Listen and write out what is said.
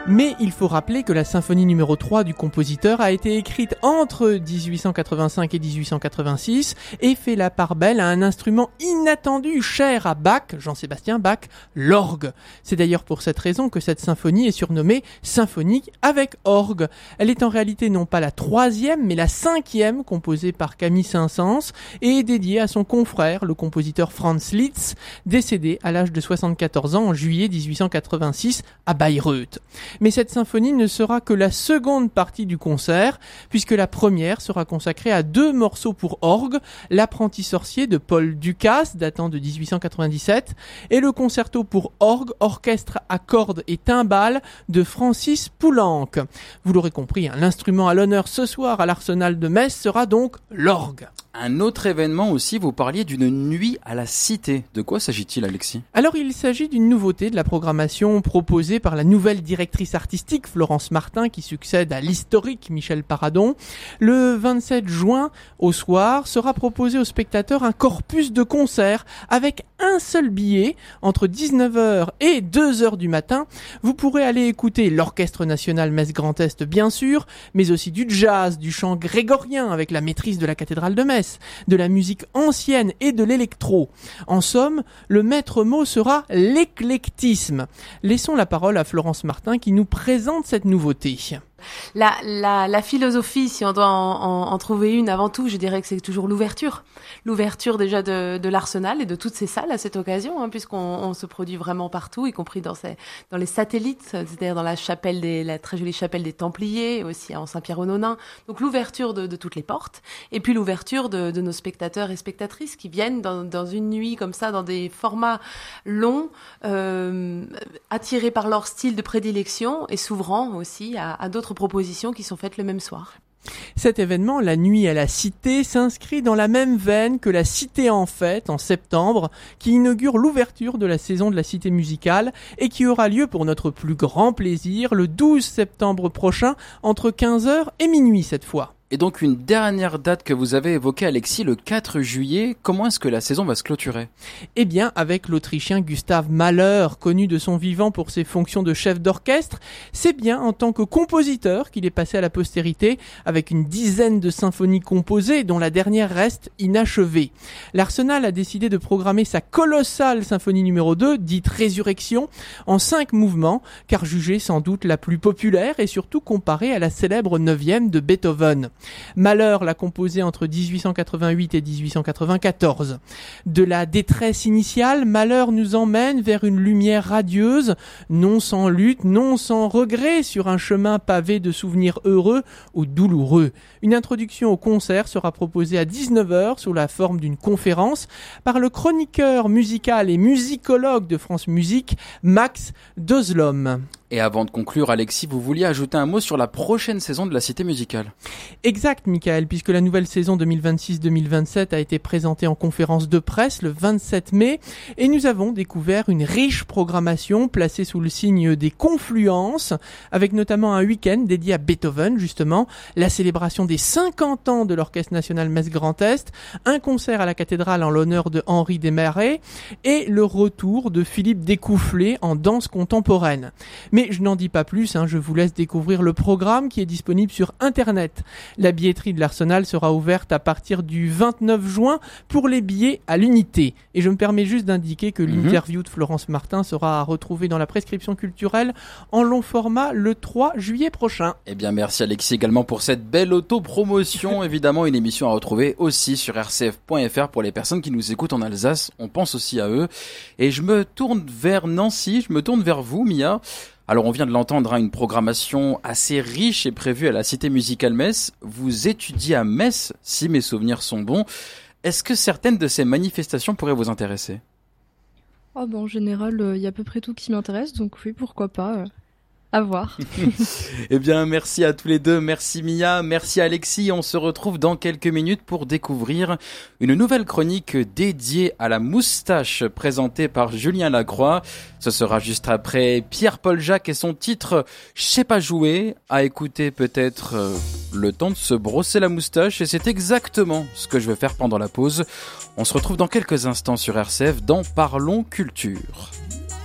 Mais il faut rappeler que la symphonie numéro 3 du compositeur a été écrite entre 1885 et 1886 et fait la part belle à un instrument inattendu cher à Bach, Jean-Sébastien Bach, l'orgue. C'est d'ailleurs pour cette raison que cette symphonie est surnommée symphonie avec orgue. Elle est en réalité non pas la 3e mais la 5e composée par Camille Saint-Saëns et est dédiée à son confrère, le compositeur Franz Liszt, décédé à l'âge de 74 ans en juillet 1886 à Bayreuth. Mais cette symphonie ne sera que la seconde partie du concert, puisque la première sera consacrée à 2 morceaux pour orgue, l'Apprenti sorcier de Paul Dukas, datant de 1897, et le concerto pour orgue, orchestre à cordes et timbales de Francis Poulenc. Vous l'aurez compris, l'instrument à l'honneur ce soir à l'Arsenal de Metz sera donc l'orgue. Un autre événement aussi, vous parliez d'une nuit à la Cité. De quoi s'agit-il, Alexis ? Alors il s'agit d'une nouveauté de la programmation proposée par la nouvelle directrice artistique Florence Martin qui succède à l'historique Michel Paradon. Le 27 juin au soir sera proposé aux spectateurs un corpus de concerts avec un seul billet entre 19h et 2h du matin. Vous pourrez aller écouter l'Orchestre National Metz Grand Est bien sûr, mais aussi du jazz, du chant grégorien avec la maîtrise de la cathédrale de Metz, de la musique ancienne et de l'électro. En somme, le maître mot sera l'éclectisme. Laissons la parole à Florence Martin qui nous présente cette nouveauté. La philosophie, si on doit en trouver une avant tout, je dirais que c'est toujours l'ouverture. L'ouverture déjà de l'Arsenal et de toutes ces salles à cette occasion, puisqu'on se produit vraiment partout, y compris dans les satellites, c'est-à-dire dans la très jolie chapelle des Templiers, aussi en Saint-Pierre-aux-Nonains. Donc l'ouverture de toutes les portes, et puis l'ouverture de nos spectateurs et spectatrices qui viennent dans une nuit comme ça, dans des formats longs, attirés par leur style de prédilection et s'ouvrant aussi à d'autres propositions qui sont faites le même soir. Cet événement, la nuit à la Cité, s'inscrit dans la même veine que la Cité en fête en septembre, qui inaugure l'ouverture de la saison de la Cité musicale et qui aura lieu pour notre plus grand plaisir le 12 septembre prochain entre 15h et minuit cette fois. Et donc une dernière date que vous avez évoquée, Alexis, le 4 juillet. Comment est-ce que la saison va se clôturer ? Eh bien, avec l'Autrichien Gustav Mahler, connu de son vivant pour ses fonctions de chef d'orchestre, c'est bien en tant que compositeur qu'il est passé à la postérité, avec une dizaine de symphonies composées, dont la dernière reste inachevée. L'Arsenal a décidé de programmer sa colossale symphonie numéro 2, dite Résurrection, en 5 mouvements, car jugée sans doute la plus populaire et surtout comparée à la célèbre 9e de Beethoven. Mahler l'a composé entre 1888 et 1894. De la détresse initiale, Mahler nous emmène vers une lumière radieuse, non sans lutte, non sans regret, sur un chemin pavé de souvenirs heureux ou douloureux. Une introduction au concert sera proposée à 19h sous la forme d'une conférence par le chroniqueur musical et musicologue de France Musique, Max Dozlom. Et avant de conclure, Alexis, vous vouliez ajouter un mot sur la prochaine saison de la Cité musicale. Exact, Michael, puisque la nouvelle saison 2026-2027 a été présentée en conférence de presse le 27 mai et nous avons découvert une riche programmation placée sous le signe des confluences, avec notamment un week-end dédié à Beethoven, justement, la célébration des 50 ans de l'Orchestre National Metz Grand Est, un concert à la cathédrale en l'honneur de Henri Desmarais et le retour de Philippe Découfflé en danse contemporaine. Mais je n'en dis pas plus, je vous laisse découvrir le programme qui est disponible sur Internet. La billetterie de l'Arsenal sera ouverte à partir du 29 juin pour les billets à l'unité. Et je me permets juste d'indiquer que l'interview de Florence Martin sera à retrouver dans la prescription culturelle en long format le 3 juillet prochain. Eh bien, merci Alexis également pour cette belle auto-promotion. Évidemment, une émission à retrouver aussi sur rcf.fr pour les personnes qui nous écoutent en Alsace. On pense aussi à eux. Et je me tourne vers Nancy, je me tourne vers vous, Mia. Alors on vient de l'entendre, une programmation assez riche est prévue à la Cité musicale Metz. Vous étudiez à Metz, si mes souvenirs sont bons. Est-ce que certaines de ces manifestations pourraient vous intéresser ? En général, il y a à peu près tout qui m'intéresse, donc oui, pourquoi pas. À voir. Eh bien, merci à tous les deux. Merci Mia, merci Alexis. On se retrouve dans quelques minutes pour découvrir une nouvelle chronique dédiée à la moustache présentée par Julien Lacroix. Ce sera juste après Pierre-Paul Jacques et son titre « Je sais pas jouer » à écouter peut-être le temps de se brosser la moustache. Et c'est exactement ce que je vais faire pendant la pause. On se retrouve dans quelques instants sur RCF dans Parlons Culture.